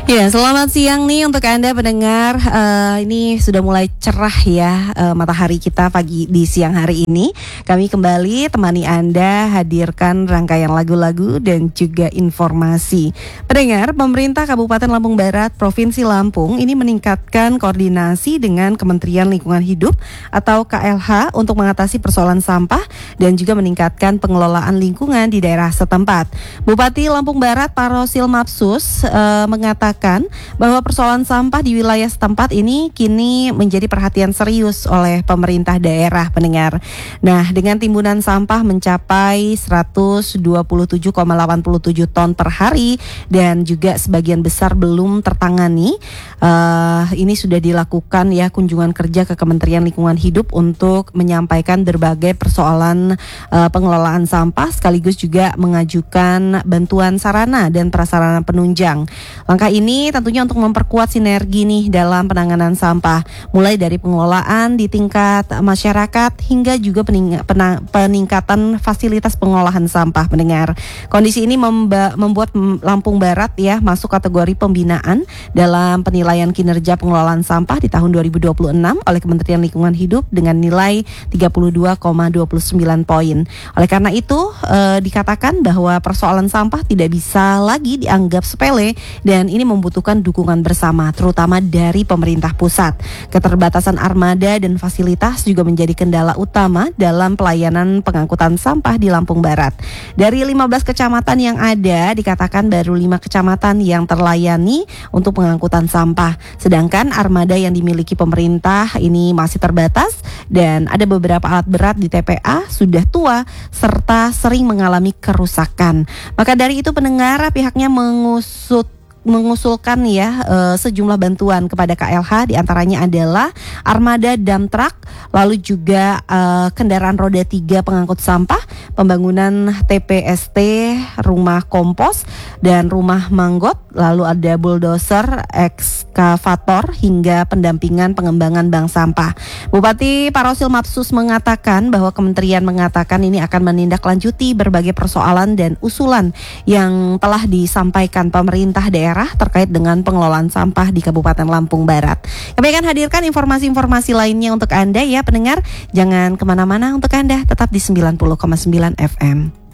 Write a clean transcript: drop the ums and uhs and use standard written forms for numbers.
Ya, selamat siang nih untuk Anda pendengar. Ini sudah mulai cerah ya matahari kita pagi di siang hari ini. Kami kembali temani Anda hadirkan rangkaian lagu-lagu dan juga informasi. Pendengar, pemerintah Kabupaten Lampung Barat, Provinsi Lampung ini meningkatkan koordinasi dengan Kementerian Lingkungan Hidup atau KLH untuk mengatasi persoalan sampah dan juga meningkatkan pengelolaan lingkungan di daerah setempat. Bupati Lampung Barat Parosil Mapsus mengatakan bahwa persoalan sampah di wilayah setempat ini kini menjadi perhatian serius oleh pemerintah daerah, pendengar. Nah, dengan timbunan sampah mencapai 127,87 ton per hari dan juga sebagian besar belum tertangani, ini sudah dilakukan ya kunjungan kerja ke Kementerian Lingkungan Hidup untuk menyampaikan berbagai persoalan pengelolaan sampah sekaligus juga mengajukan bantuan sarana dan prasarana penunjang. Langkah ini tentunya untuk memperkuat sinergi nih dalam penanganan sampah, mulai dari pengelolaan di tingkat masyarakat hingga juga peningkatan fasilitas pengolahan sampah, pendengar. Kondisi ini membuat Lampung Barat ya masuk kategori pembinaan dalam penilaian kinerja pengelolaan sampah di tahun 2026 oleh Kementerian Lingkungan Hidup dengan nilai 32,29 poin. Oleh karena itu dikatakan bahwa persoalan sampah tidak bisa lagi dianggap sepele dan ini membutuhkan dukungan bersama terutama dari pemerintah pusat. Keterbatasan armada dan fasilitas juga menjadi kendala utama dalam pelayanan pengangkutan sampah di Lampung Barat. Dari 15 kecamatan yang ada dikatakan baru 5 kecamatan yang terlayani untuk pengangkutan sampah. Sedangkan armada yang dimiliki pemerintah ini masih terbatas dan ada beberapa alat berat di TPA sudah tua serta sering mengalami kerusakan. Maka dari itu pendengar, pihaknya mengusulkan ya sejumlah bantuan kepada KLH, diantaranya adalah armada dump truck, lalu juga kendaraan roda 3 pengangkut sampah, pembangunan TPST, rumah kompos dan rumah manggot, lalu ada bulldozer, ekskavator hingga pendampingan pengembangan bank sampah. Bupati Parosil Mapsus mengatakan bahwa kementerian mengatakan ini akan menindaklanjuti berbagai persoalan dan usulan yang telah disampaikan pemerintah daerah terkait dengan pengelolaan sampah di Kabupaten Lampung Barat. Kami akan hadirkan informasi-informasi lainnya untuk Anda ya pendengar. Jangan kemana-mana untuk Anda, tetap di 90,9 FM.